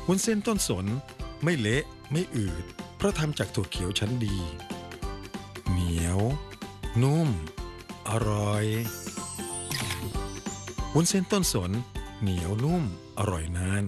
วุ้นเส้นต้นสนไม่เละไม่อืดเพราะทำจากถั่วเขียวชั้นดีเหนียวนุ่มอร่อยวุ้นเส้นต้นสนเหนียวนุ่มอร่อยนาน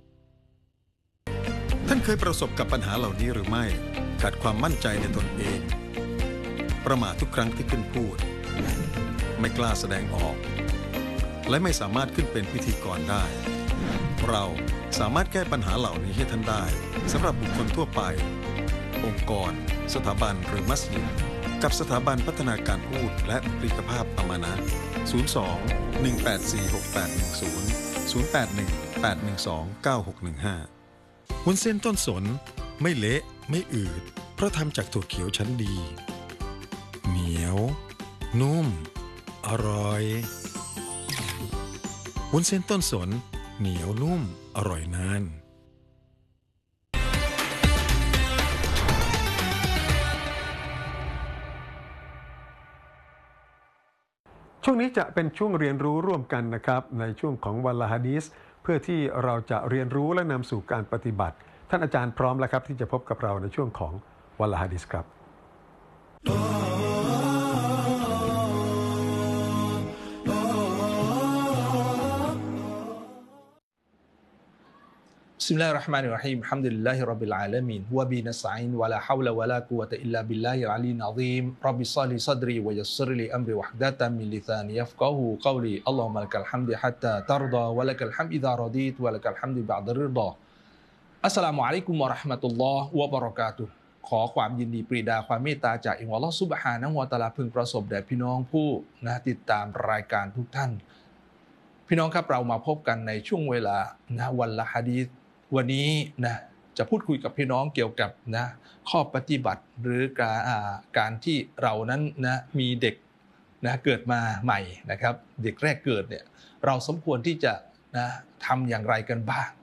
ท่านเคยประสบกับปัญหาเหล่านี้หรือไม่ขาดความมั่นใจในตนเองประมาททุกครั้งที่ขึ้นพูดไม่กล้าแสดงออกและไม่สามารถขึ้นเป็นพิธีกรได้เราสามารถแก้ปัญหาเหล่านี้ให้ท่านได้สำหรับบุคคลทั่วไปองค์กรสถาบันหรือมัสยิดกับสถาบันพัฒนาการพูดและปริกภาพอามานะ02 184 6810 081 812 9615วุ้นเส้นต้นสนไม่เละไม่อืดเพราะทำจากถั่วเขียวชั้นดีเหนียวนุ่มอร่อยวุ้นเส้นต้นสนเหนียวนุ่มอร่อยนานช่วงนี้จะเป็นช่วงเรียนรู้ร่วมกันนะครับในช่วงของวันละหะดีษเพื่อที่เราจะเรียนรู้และนำสู่การปฏิบัติท่านอาจารย์พร้อมแล้วครับที่จะพบกับเราในช่วงของวันละหะดีษครับบิสมิลลาฮิรเราะห์มานิรเราะฮีมอัลฮัมดุลิลลาฮิร็อบบิลอาลามีนวะบินัสตะอีนวะลาฮาวละวะลากุวะตะอิลลาบิลลาฮิลอะลีย อะซีมร็อบบิชรอฮ์ลิศดรีวะยัสซิรลีอัมรีวะฮ์ดะตัมมินลิซานียัฟกะฮูกอลีอัลลอฮุมะลักัลฮัมดุฮัตตาตัรฎอวะลักัลฮัมดุอิซารอฎีตวะลักัลฮัมดุบะอ์ดะริฎออัสสลามุอะลัยกุมวะเราะห์มะตุลลอฮ์วะบะเราะกาตุฮ์ขอความยินดีปรีดาความเมตตาจากอัลเลาะห์ซุบฮานะฮูวะตะอาลาพึงประสบแด่พี่น้องผู้ติดตามรายการทุกท่านพี่น้องครับเรามาพบกันในช่วงเวลาวันละหะดีษวันนี้จะพูดคุยกับพี่น้องเกี่ยวกับข้อปฏิบัติหรือการที่เรานั้นมีเด็กเกิดมาใหม่นะครับเด็กแรกเกิดเนี่ยเราสมควรที่จะทำอย่างไรกันบ้าง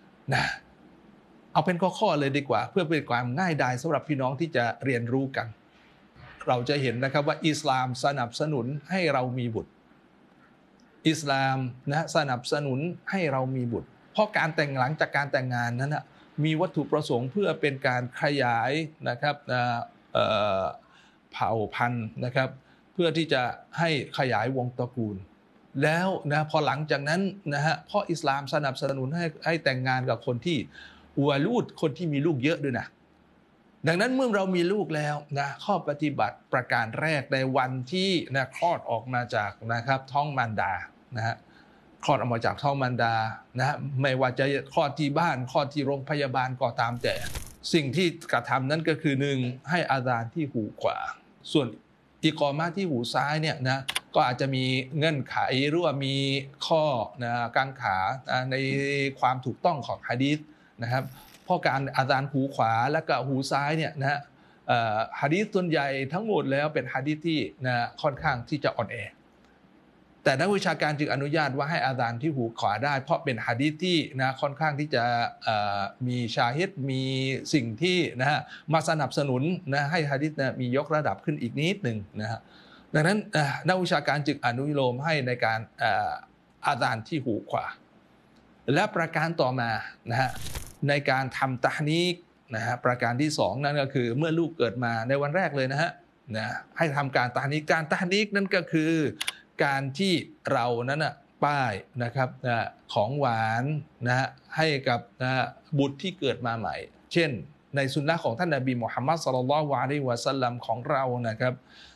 เอาเป็นข้อๆเลยดีกว่าเพื่อเป็นความง่ายดายสำหรับพี่น้องที่จะเรียนรู้กันเราจะเห็นนะครับว่าอิสลามสนับสนุนให้เรามีบุตรอิสลามสนับสนุนให้เรามีบุตรเพราะการหลังจากการแต่งงานนั้นมีวัตถุประสงค์เพื่อเป็นการขยายนะครับเผ่าพันธุ์นะครับเพื่อที่จะให้ขยายวงตระกูลแล้วพอหลังจากนั้นเพราะอิสลามสนับสนุนให้แต่งงานกับคนที่วาลูดคนที่มีลูกเยอะด้วยนะดังนั้นเมื่อเรามีลูกแล้วข้อปฏิบัติประการแรกในวันที่คลอดออกมาจากนะครับท้องมารดาคลอดออกมาจากท้องมารดาไม่ว่าจะคลอดที่บ้านคลอดที่โรงพยาบาลก็ตามแต่สิ่งที่กระทำนั้นก็คือ1ให้อาซานที่หูขวาส่วนอิกอมะห์ที่หูซ้ายเนี่ยก็อาจจะมีเงื่อนไขหรือว่ามีข้อกังขาในความถูกต้องของหะดีษนะครับเพราะการอาซานหูขวาและก็หูซ้ายเนี่ยหะดีษส่วนใหญ่ทั้งหมดแล้วเป็นหะดีษที่ค่อนข้างที่จะอ่อนแอแต่นักวิชาการจึงอนุญาตว่าให้อาซานที่หูขวาได้เพราะเป็นหะดีษที่ค่อนข้างที่จะมีชาฮิดมีสิ่งที่มาสนับสนุนให้หะดีษมียกระดับขึ้นอีกนิดหนึ่งดังนั้นนักวิชาการจึงอนุโลมให้ในการอาซานที่หูขวาและประการต่อมาในการทำตะฮนีกประการที่2นั่นก็คือเมื่อลูกเกิดมาในวันแรกเลยให้ทำการตะฮนีกการตะฮนีกนั่นก็คือการที่เรานั้นป้ายนะครับของหวานให้กับบุตรที่เกิดมาใหม่เช่นในสุนนะของท่านนบีมุฮัมมัดศ็อลลัลลอฮุอะลัยฮิวะซัลลัมของเรานะครับ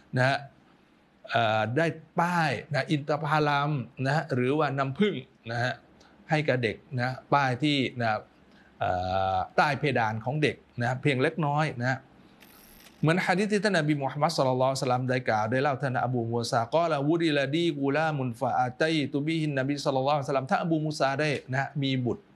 ได้ป้ายอินทผลัมหรือว่าน้ำผึ้งให้กับเด็กป้ายที่ใต้เพดานของเด็กเพียงเล็กน้อยเหมือนหะดีษที่ท่านนบีมุฮัมมัดศ็อลลัลลอฮุอะลัยฮิวะซัลลัมได้กล่าวได้เล่าท่านอบูมูซากอละวุดิลาดีกูลามุนฟะอาตัยตุบิฮินนบีศ็อลลัลลอฮุอะลัยฮิวะซัลลัมท่านอบูมูซาได้มีบุตร